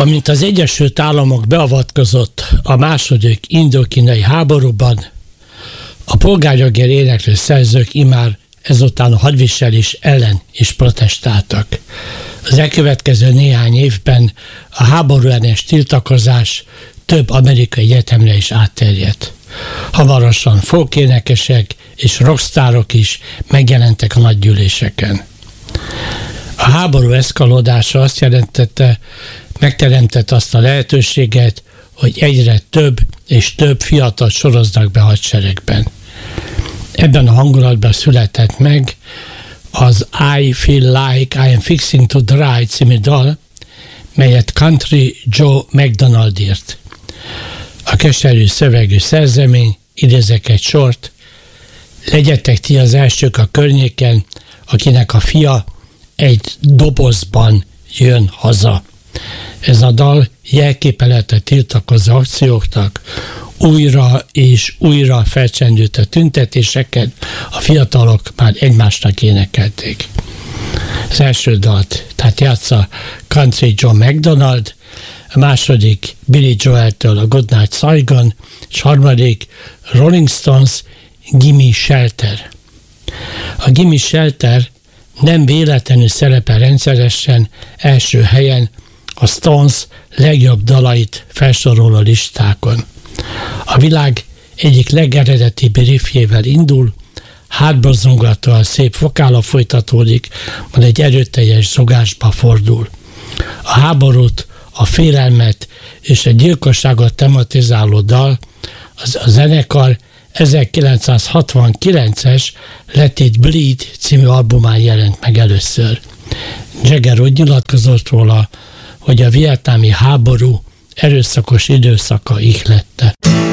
Amint az Egyesült Államok beavatkozott a második indokínai háborúban, a polgárjogért éneklő szerzők immár ezután a hadviselés ellen is protestáltak. Az elkövetkező néhány évben a háború ellenes tiltakozás több amerikai egyetemre is átterjedt. Hamarosan folkénekesek és rockstárok is megjelentek a nagygyűléseken. A háború eszkalódása azt jelentette, megteremtette azt a lehetőséget, hogy egyre több és több fiatal soroznak be hadseregben. Ebben a hangulatban született meg az I Feel Like I Am Fixing to Die című dal, melyet Country Joe McDonald írt. A keserű szövegű szerzemény, idézek egy sort: legyetek ti az elsők a környéken, akinek a fia egy dobozban jön haza. Ez a dal jelképe lett a tiltakozó akcióknak, újra és újra felcsendült a tüntetéseket, a fiatalok már egymásnak énekelték. Az első dalt, tehát játsza Country Joe McDonald, a második Billy Joel-től a Goodnight Saigon, és harmadik Rolling Stones Gimme Shelter. A Gimme Shelter nem véletlenül szerepel rendszeresen első helyen a Stones legjobb dalait felsoroló listákon. A világ egyik legeredetibb riffjével indul, hátborzongatóan szép vokála folytatódik, majd egy erőteljes zogásba fordul. A háborút, a félelmet és a gyilkosságot tematizáló dal a zenekar 1969-es Let It Bleed című albumán jelent meg először. Jagger úgy nyilatkozott róla, hogy a vietnámi háború erőszakos időszaka ihlette.